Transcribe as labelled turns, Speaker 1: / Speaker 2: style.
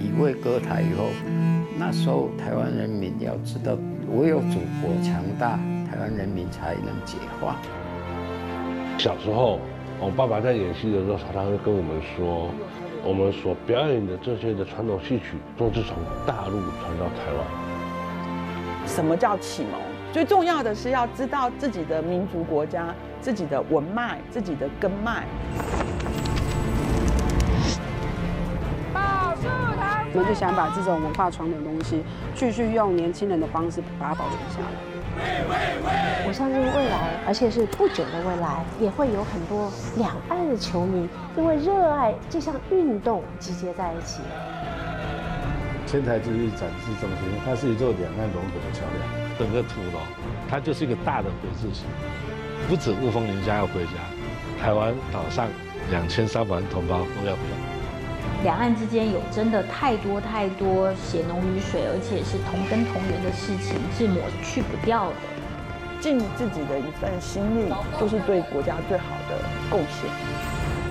Speaker 1: 乙未割台以后，那时候台湾人民要知道，唯有祖国强大，台湾人民才能解放。
Speaker 2: 小时候，我爸爸在演戏的时候，常常会跟我们说，我们所表演的这些的传统戏曲，都是从大陆传到台湾。
Speaker 3: 什么叫启蒙？最重要的是要知道自己的民族国家、自己的文脉、自己的根脉。
Speaker 4: 我们就想把这种文化传统的东西，继续用年轻人的方式把它保存下来。
Speaker 5: 我相信未来，而且是不久的未来，也会有很多两岸的球迷因为热爱这项运动集结在一起。
Speaker 6: 千台之艺展示中心，它是一座两岸融合的桥梁。整个土楼，它就是一个大的回字形，不止雾峰林家要回家，台湾岛上2300万同胞都要回家。
Speaker 7: 两岸之间有真的太多血浓于水，而且是同根同源的事情，是抹去不掉的。
Speaker 3: 尽自己的一份心力，就是对国家最好的贡献。